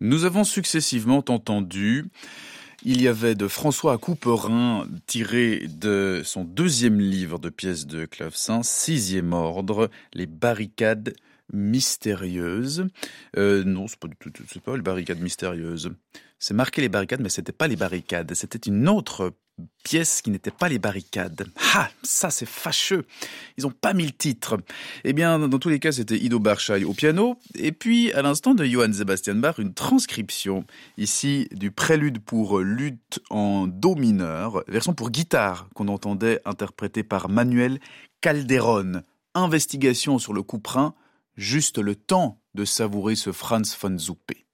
Nous avons successivement entendu, il y avait de François Couperin, tiré de son deuxième livre de pièces de clavecin, Sixième ordre, Les barricades mystérieuses. Non, c'est pas les barricades mystérieuses. C'est marqué les barricades, mais c'était pas les barricades. C'était une autre pièce qui n'était pas les barricades. Ah, ça c'est fâcheux. Ils ont pas mis le titre. Eh bien, dans tous les cas, c'était Ido Barschai au piano. Et puis, à l'instant de Johann Sebastian Bach, une transcription, ici, du prélude pour luth en do mineur, version pour guitare, qu'on entendait interprétée par Manuel Calderón. Investigation sur le couperin, juste le temps de savourer ce Franz von Zuppe.